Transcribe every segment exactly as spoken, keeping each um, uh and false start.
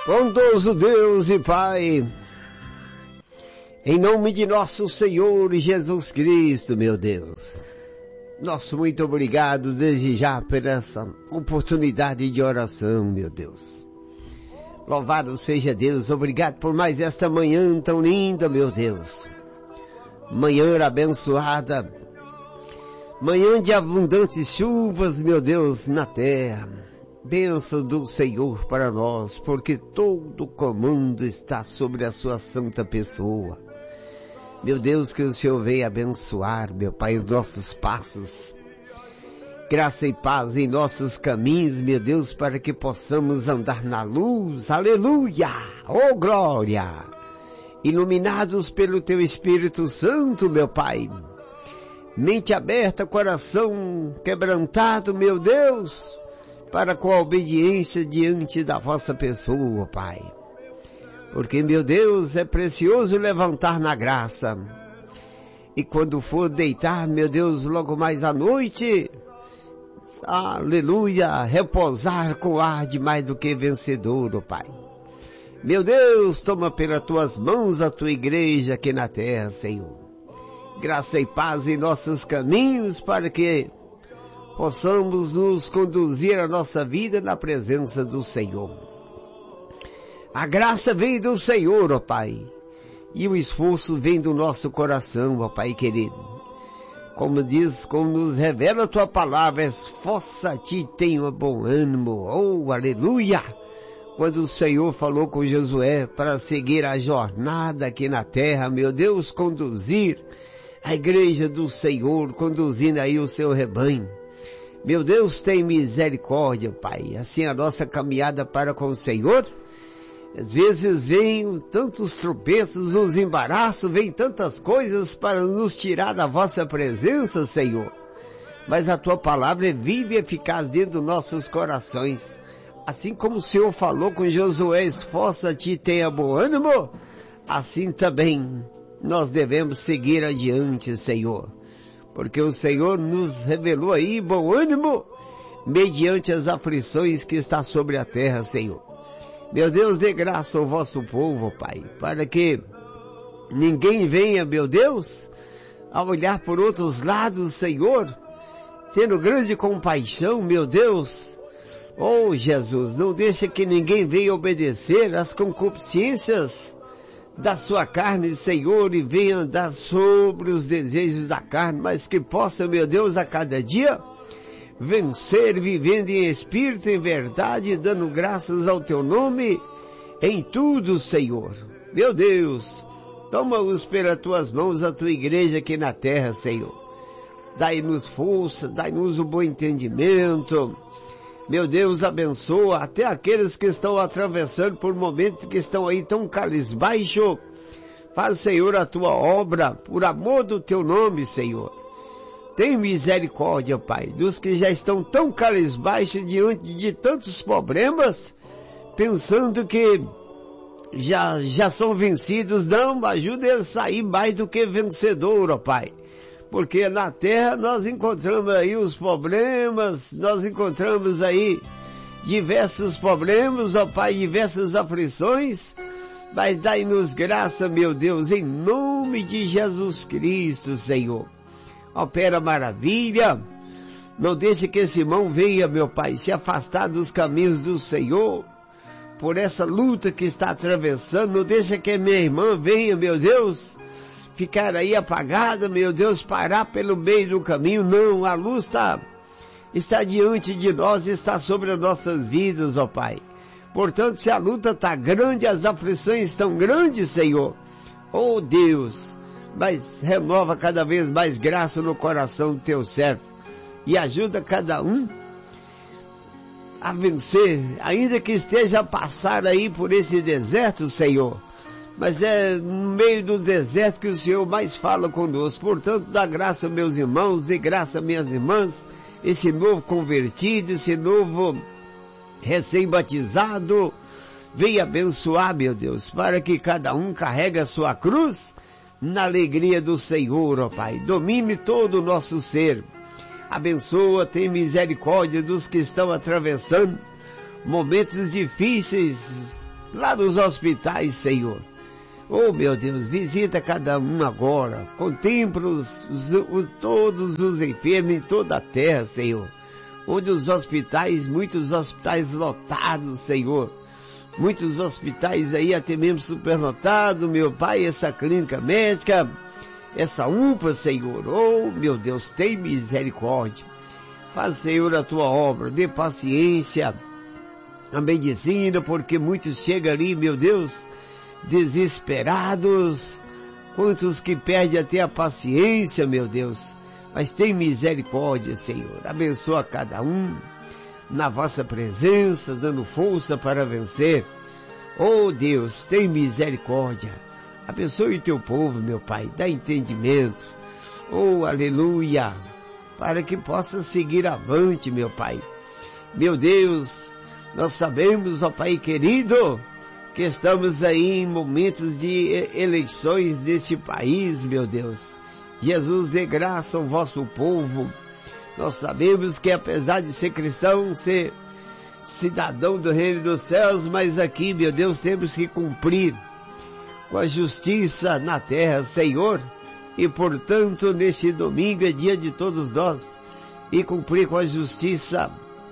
Bondoso Deus e Pai, em nome de nosso Senhor Jesus Cristo, meu Deus, nosso muito obrigado desde já por essa oportunidade de oração, meu Deus. Louvado seja Deus, obrigado por mais esta manhã tão linda, meu Deus. Manhã abençoada, manhã de abundantes chuvas, meu Deus, na terra. Bênção do Senhor para nós, porque todo o comando está sobre a sua santa pessoa. Meu Deus, que o Senhor venha abençoar, meu Pai, os nossos passos. Graça e paz em nossos caminhos, meu Deus, para que possamos andar na luz. Aleluia! Oh, glória! Iluminados pelo Teu Espírito Santo, meu Pai. Mente aberta, coração quebrantado, meu Deus, para com a obediência diante da vossa pessoa, Pai. Porque, meu Deus, é precioso levantar na graça. E quando for deitar, meu Deus, logo mais à noite, aleluia, repousar com ar de mais do que vencedor, ó Pai. Meu Deus, toma pelas tuas mãos a tua igreja aqui na terra, Senhor. Graça e paz em nossos caminhos para que possamos nos conduzir a nossa vida na presença do Senhor. A graça vem do Senhor, ó Pai, e o esforço vem do nosso coração, ó Pai querido. Como diz, como nos revela a tua palavra, esforça-te, tenha bom ânimo, oh, aleluia! Quando o Senhor falou com Josué para seguir a jornada aqui na terra, meu Deus, conduzir a igreja do Senhor, conduzindo aí o seu rebanho. Meu Deus, tem misericórdia, Pai. Assim a nossa caminhada para com o Senhor, às vezes vem tantos tropeços, nos embaraços, vem tantas coisas para nos tirar da vossa presença, Senhor. Mas a tua palavra é viva e eficaz dentro dos nossos corações. Assim como o Senhor falou com Josué, esforça-te e tenha bom ânimo, assim também nós devemos seguir adiante, Senhor. Porque o Senhor nos revelou aí bom ânimo, mediante as aflições que está sobre a terra, Senhor. Meu Deus, dê graça ao vosso povo, Pai, para que ninguém venha, meu Deus, a olhar por outros lados, Senhor, tendo grande compaixão, meu Deus. Oh, Jesus, não deixa que ninguém venha obedecer às concupiscências da sua carne, Senhor, e venha andar sobre os desejos da carne, mas que possa, meu Deus, a cada dia vencer, vivendo em espírito e em verdade, dando graças ao teu nome em tudo, Senhor. Meu Deus, toma-os pelas tuas mãos a tua igreja aqui na terra, Senhor. Dai-nos força, dai-nos o bom entendimento. Meu Deus, abençoa até aqueles que estão atravessando por momentos que estão aí tão cabisbaixo. Faz, Senhor, a tua obra, por amor do teu nome, Senhor. Tem misericórdia, Pai, dos que já estão tão cabisbaixos diante de tantos problemas, pensando que já, já são vencidos. Não, ajuda eles a sair mais do que vencedor, ó Pai. Porque na terra nós encontramos aí os problemas, nós encontramos aí diversos problemas, ó Pai, diversas aflições, mas dai-nos graça, meu Deus, em nome de Jesus Cristo, Senhor. Opera maravilha, não deixe que esse irmão venha, meu Pai, se afastar dos caminhos do Senhor, por essa luta que está atravessando. Não deixe que minha irmã venha, meu Deus, ficar aí apagada, meu Deus, parar pelo meio do caminho. Não, a luz está, está diante de nós, está sobre as nossas vidas, ó Pai. Portanto, se a luta está grande, as aflições estão grandes, Senhor, oh Deus, mas renova cada vez mais graça no coração do teu servo e ajuda cada um a vencer, ainda que esteja a passar aí por esse deserto, Senhor. Mas é no meio do deserto que o Senhor mais fala conosco. Portanto, dá graça, meus irmãos, dê graça, minhas irmãs, esse novo convertido, esse novo recém-batizado, venha abençoar, meu Deus, para que cada um carregue a sua cruz na alegria do Senhor, ó Pai. Domine todo o nosso ser. Abençoa, tem misericórdia dos que estão atravessando momentos difíceis lá nos hospitais, Senhor. Oh, meu Deus, visita cada um agora, contempla os, os, os, todos os enfermos em toda a terra, Senhor. Onde os hospitais, muitos hospitais lotados, Senhor. Muitos hospitais aí até mesmo superlotados, meu Pai, essa clínica médica, essa U P A, Senhor. Oh, meu Deus, tem misericórdia. Faz, Senhor, a tua obra, dê paciência à medicina, porque muitos chegam ali, meu Deus, desesperados, quantos que perdem até a paciência, meu Deus, mas tem misericórdia, Senhor, abençoa cada um, na vossa presença, dando força para vencer. Oh Deus, tem misericórdia, abençoe o teu povo, meu Pai, dá entendimento, oh aleluia, para que possa seguir avante, meu Pai. Meu Deus, nós sabemos, ó Pai querido, que estamos aí em momentos de eleições desse país, meu Deus. Jesus, dê graça ao vosso povo. Nós sabemos que apesar de ser cristão, ser cidadão do reino dos céus, mas aqui, meu Deus, temos que cumprir com a justiça na terra, Senhor. E portanto, neste domingo é dia de todos nós, e cumprir com a justiça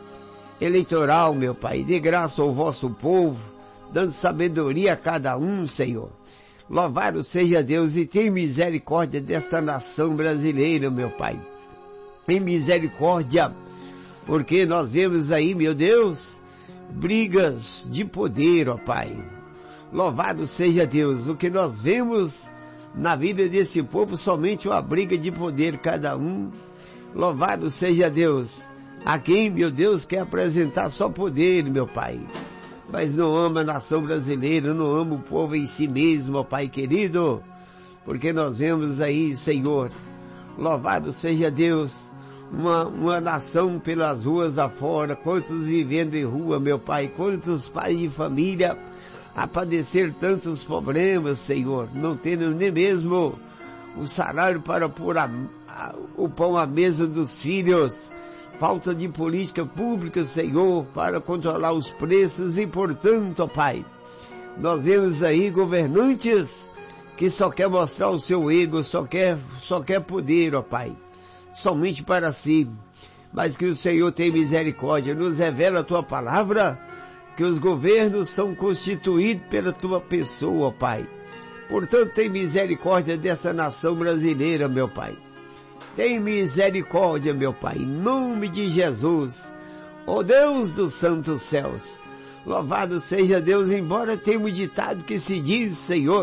eleitoral, meu Pai. Dê graça ao vosso povo, dando sabedoria a cada um, Senhor. Louvado seja Deus e tem misericórdia desta nação brasileira, meu Pai. Tem misericórdia, porque nós vemos aí, meu Deus, brigas de poder, ó Pai. Louvado seja Deus, o que nós vemos na vida desse povo, somente uma briga de poder cada um. Louvado seja Deus, a quem, meu Deus, quer apresentar só poder, meu Pai, mas não ama a nação brasileira, não ama o povo em si mesmo, ó Pai querido, porque nós vemos aí, Senhor, louvado seja Deus, uma, uma nação pelas ruas afora, quantos vivendo em rua, meu Pai, quantos pais de família a padecer tantos problemas, Senhor, não tendo nem mesmo o salário para pôr a, a, o pão à mesa dos filhos, falta de política pública, Senhor, para controlar os preços e, portanto, ó Pai, nós vemos aí governantes que só quer mostrar o seu ego, só quer, só quer poder, ó Pai, somente para si, mas que o Senhor tem misericórdia, nos revela a tua palavra, que os governos são constituídos pela tua pessoa, ó Pai. Portanto, tem misericórdia dessa nação brasileira, meu Pai. Tem misericórdia, meu Pai, em nome de Jesus, ó Deus dos santos céus. Louvado seja Deus, embora tenha um ditado que se diz, Senhor,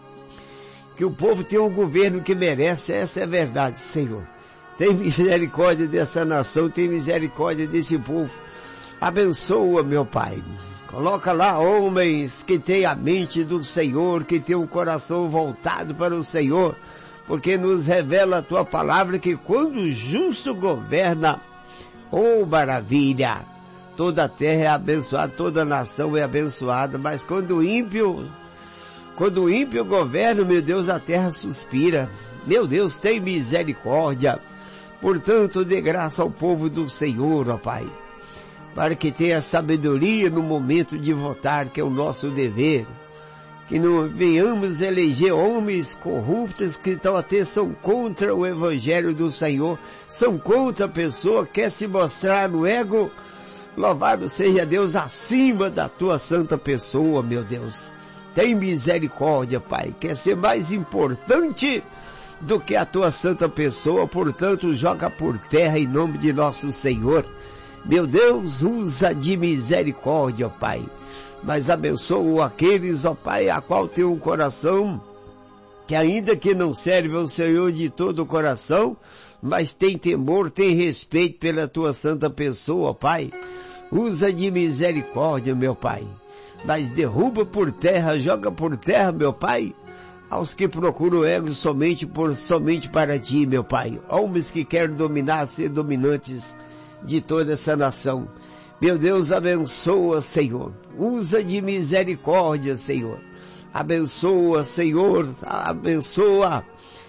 que o povo tem um governo que merece, essa é a verdade, Senhor. Tem misericórdia dessa nação, tem misericórdia desse povo. Abençoa, meu Pai. Coloca lá homens que têm a mente do Senhor, que têm um coração voltado para o Senhor, porque nos revela a tua palavra que quando o justo governa, oh maravilha, toda a terra é abençoada, toda a nação é abençoada, mas quando o ímpio, quando o ímpio governa, meu Deus, a terra suspira. Meu Deus, tem misericórdia. Portanto, dê graça ao povo do Senhor, ó Pai, para que tenha sabedoria no momento de votar, que é o nosso dever. Que não venhamos eleger homens corruptos que estão até são contra o Evangelho do Senhor, são contra a pessoa, quer se mostrar no ego. Louvado seja Deus acima da tua santa pessoa, meu Deus. Tem misericórdia, Pai, quer ser mais importante do que a tua santa pessoa, portanto, joga por terra em nome de nosso Senhor. Meu Deus, usa de misericórdia, ó Pai, mas abençoa aqueles, ó Pai, a qual tem um coração que ainda que não serve ao Senhor de todo o coração, mas tem temor, tem respeito pela tua santa pessoa, ó Pai. Usa de misericórdia, meu Pai, mas derruba por terra, joga por terra, meu Pai, aos que procuram o ego somente, por, somente para ti, meu Pai. Homens que querem dominar, ser dominantes de toda essa nação. Meu Deus, abençoa, Senhor. Usa de misericórdia, Senhor. Abençoa, Senhor. Abençoa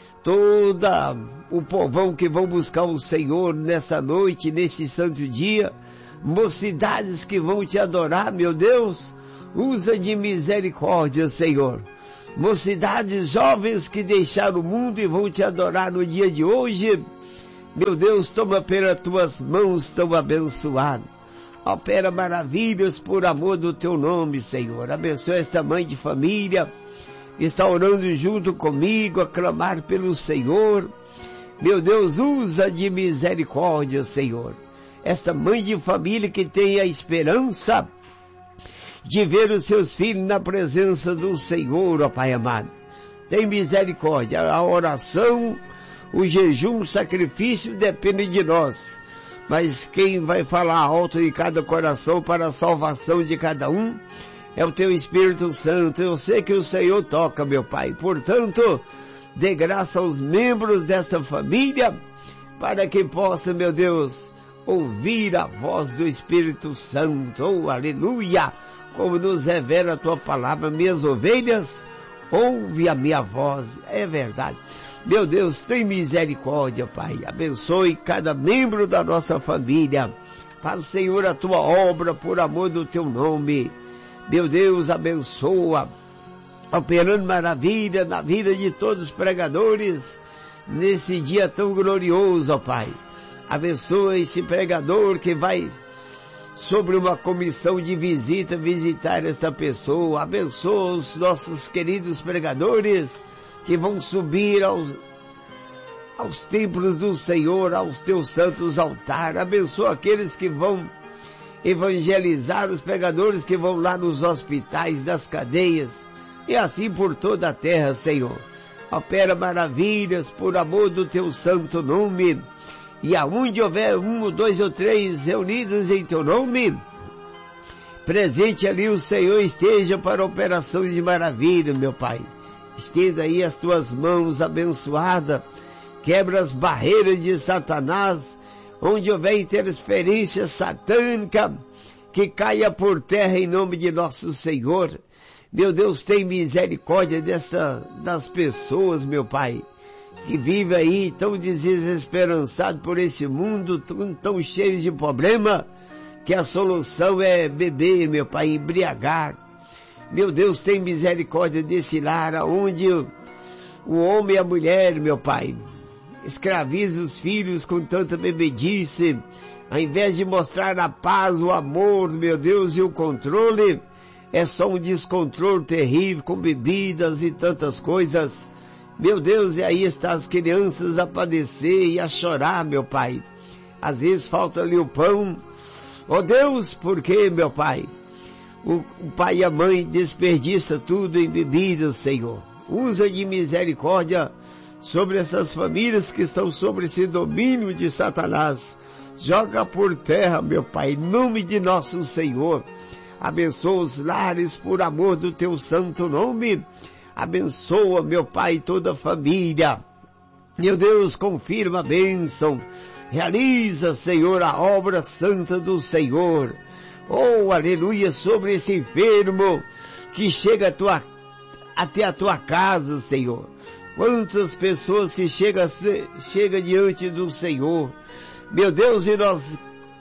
toda o povão que vão buscar o Senhor nessa noite, nesse santo dia. Mocidades que vão te adorar, meu Deus. Usa de misericórdia, Senhor. Mocidades jovens que deixaram o mundo e vão te adorar no dia de hoje. Meu Deus, toma pelas tuas mãos tão abençoado. Opera maravilhas por amor do teu nome, Senhor. Abençoa esta mãe de família que está orando junto comigo, a clamar pelo Senhor. Meu Deus, usa de misericórdia, Senhor. Esta mãe de família que tem a esperança de ver os seus filhos na presença do Senhor, ó Pai amado. Tem misericórdia. A oração, o jejum, o sacrifício depende de nós. Mas quem vai falar alto em cada coração para a salvação de cada um é o teu Espírito Santo. Eu sei que o Senhor toca, meu Pai. Portanto, dê graça aos membros desta família para que possa, meu Deus, ouvir a voz do Espírito Santo. Oh, aleluia! Como nos revela a tua palavra, minhas ovelhas, ouve a minha voz. É verdade. Meu Deus, tem misericórdia, Pai. Abençoe cada membro da nossa família. Faz, Senhor, a tua obra por amor do teu nome. Meu Deus, abençoa, operando maravilha na vida de todos os pregadores nesse dia tão glorioso, ó Pai. Abençoa esse pregador que vai sobre uma comissão de visita, visitar esta pessoa. Abençoa os nossos queridos pregadores que vão subir aos, aos templos do Senhor, aos teus santos altares. Abençoa aqueles que vão evangelizar, os pregadores que vão lá nos hospitais, nas cadeias, e assim por toda a terra, Senhor. Opera maravilhas por amor do teu santo nome. E aonde houver um, dois ou três reunidos em teu nome, presente ali o Senhor esteja para operações de maravilha, meu Pai. Estenda aí as tuas mãos abençoadas, quebra as barreiras de Satanás, onde houver interferência satânica, que caia por terra em nome de nosso Senhor. Meu Deus, tem misericórdia dessa, das pessoas, meu Pai, que vive aí tão desesperançado por esse mundo, tão, tão cheio de problema, que a solução é beber, meu Pai, embriagar. Meu Deus, tem misericórdia desse lar, onde o, o homem e a mulher, meu Pai, escraviza os filhos com tanta bebedice, ao invés de mostrar a paz, o amor, meu Deus, e o controle, é só um descontrole terrível, com bebidas e tantas coisas. Meu Deus, e aí estão as crianças a padecer e a chorar, meu Pai. Às vezes falta ali o pão. Oh Deus, por que, meu Pai? O, o pai e a mãe desperdiça tudo em bebidas, Senhor. Usa de misericórdia sobre essas famílias que estão sobre esse domínio de Satanás. Joga por terra, meu Pai, em nome de nosso Senhor. Abençoa os lares por amor do teu santo nome. Abençoa, meu Pai, toda a família. Meu Deus, confirma a bênção. Realiza, Senhor, a obra santa do Senhor. Oh, aleluia, sobre esse enfermo que chega a tua, até a tua casa, Senhor. Quantas pessoas que chegam chega diante do Senhor. Meu Deus, e nós,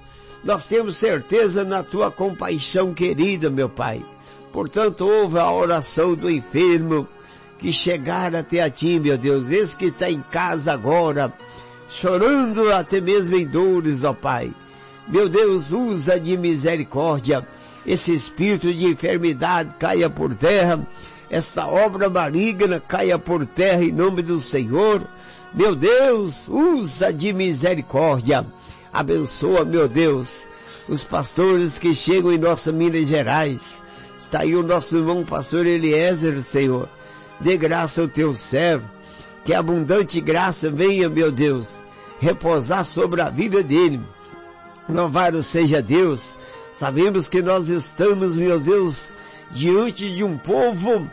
nós temos certeza na tua compaixão querida, meu Pai. Portanto, ouve a oração do enfermo que chegar até a ti, meu Deus. Esse que está em casa agora, chorando até mesmo em dores, ó Pai. Meu Deus, usa de misericórdia. Esse espírito de enfermidade caia por terra. Esta obra maligna caia por terra em nome do Senhor. Meu Deus, usa de misericórdia. Abençoa, meu Deus, os pastores que chegam em nossa Minas Gerais. Está aí o nosso irmão pastor Eliezer, Senhor. Dê graça ao teu servo. Que abundante graça venha, meu Deus, repousar sobre a vida dele. Louvado seja Deus. Sabemos que nós estamos, meu Deus, diante de um povo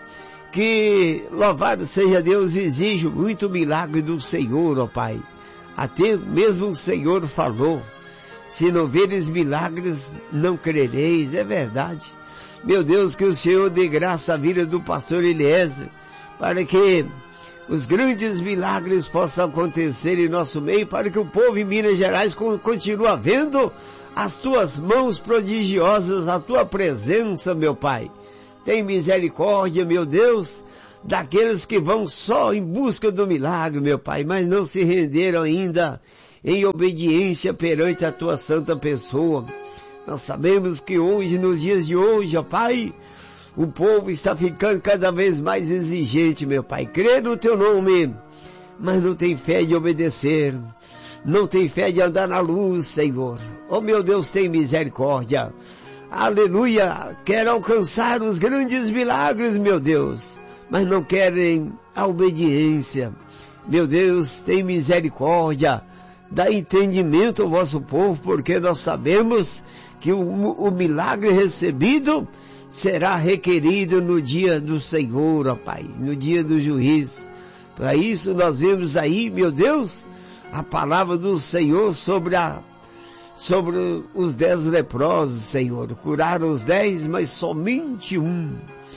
que, louvado seja Deus, exige muito milagre do Senhor, ó Pai. Até mesmo o Senhor falou, se não veres milagres, não crereis. É verdade. Meu Deus, que o Senhor dê graça à vida do pastor Eliezer, para que os grandes milagres possam acontecer em nosso meio, para que o povo em Minas Gerais continue vendo as tuas mãos prodigiosas, a tua presença, meu Pai. Tem misericórdia, meu Deus, daqueles que vão só em busca do milagre, meu Pai, mas não se renderam ainda em obediência perante a tua santa pessoa. Nós sabemos que hoje, nos dias de hoje, ó Pai, o povo está ficando cada vez mais exigente, meu Pai. Crê no teu nome, mas não tem fé de obedecer. Não tem fé de andar na luz, Senhor. Oh, meu Deus, tem misericórdia. Aleluia. Quer alcançar os grandes milagres, meu Deus, mas não querem a obediência. Meu Deus, tem misericórdia. Dá entendimento ao vosso povo, porque nós sabemos que o, o milagre recebido será requerido no dia do Senhor, ó Pai, no dia do juiz. Para isso nós vemos aí, meu Deus, a palavra do Senhor sobre a, sobre os dez leprosos, Senhor. Curaram os dez, mas somente um.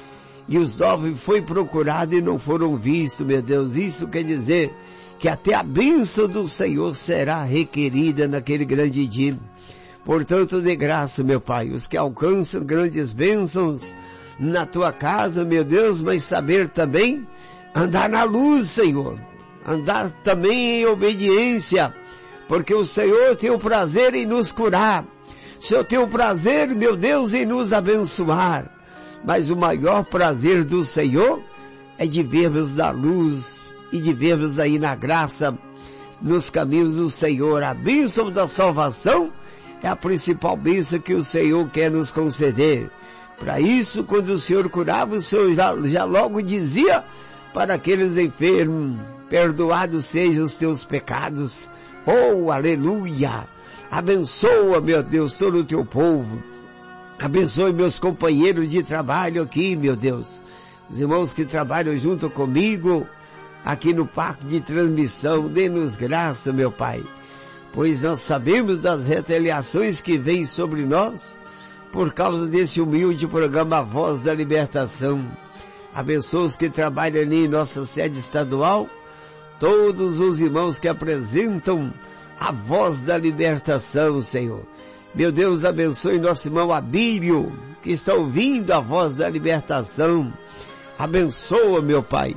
E os nove foi procurado e não foram vistos, meu Deus. Isso quer dizer que até a bênção do Senhor será requerida naquele grande dia. Portanto, de graça, meu Pai, os que alcançam grandes bênçãos na tua casa, meu Deus, mas saber também andar na luz, Senhor. Andar também em obediência, porque o Senhor tem o prazer em nos curar. O Senhor tem o prazer, meu Deus, em nos abençoar. Mas o maior prazer do Senhor é de vermos na luz e de vermos aí na graça, nos caminhos do Senhor. A bênção da salvação é a principal bênção que o Senhor quer nos conceder. Para isso, quando o Senhor curava, o Senhor já, já logo dizia para aqueles enfermos: perdoados sejam os teus pecados. Oh, aleluia! Abençoa, meu Deus, todo o teu povo. Abençoe meus companheiros de trabalho aqui, meu Deus. Os irmãos que trabalham junto comigo, aqui no parque de transmissão. Dê-nos graça, meu Pai, pois nós sabemos das retaliações que vêm sobre nós por causa desse humilde programa A Voz da Libertação. Abençoa os que trabalham ali em nossa sede estadual, todos os irmãos que apresentam a Voz da Libertação, Senhor. Meu Deus, abençoe nosso irmão Abílio, que está ouvindo a Voz da Libertação. Abençoa, meu Pai,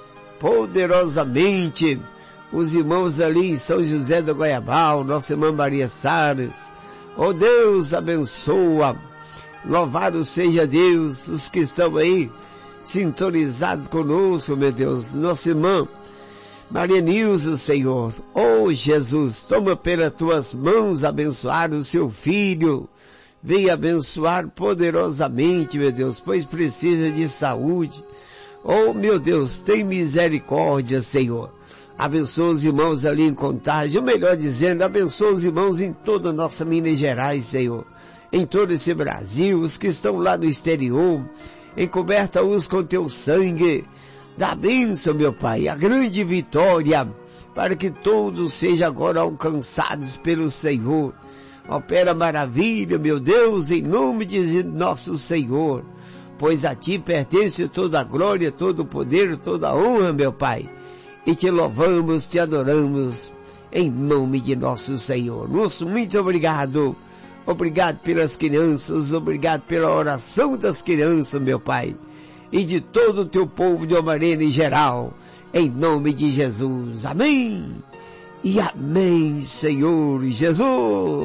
poderosamente os irmãos ali em São José do Goiabal, nossa irmã Maria Salles. Oh Deus, abençoa. Louvado seja Deus, os que estão aí sintonizados conosco, meu Deus. Nossa irmã Maria Nilza, Senhor. Oh Jesus, toma pelas tuas mãos abençoar o seu filho. Venha abençoar poderosamente, meu Deus, pois precisa de saúde. Oh meu Deus, tem misericórdia, Senhor. Abençoa os irmãos ali em Contagem, ou melhor dizendo, abençoa os irmãos em toda a nossa Minas Gerais, Senhor. Em todo esse Brasil, os que estão lá no exterior, encoberta-os com teu sangue. Dá bênção, meu Pai, a grande vitória, para que todos sejam agora alcançados pelo Senhor. Opera maravilha, meu Deus, em nome de nosso Senhor, pois a Ti pertence toda a glória, todo o poder, toda a honra, meu Pai. E Te louvamos, Te adoramos, em nome de nosso Senhor. Nosso muito obrigado. Obrigado pelas crianças, obrigado pela oração das crianças, meu Pai, e de todo o Teu povo de uma maneira em geral, em nome de Jesus. Amém e amém, Senhor Jesus.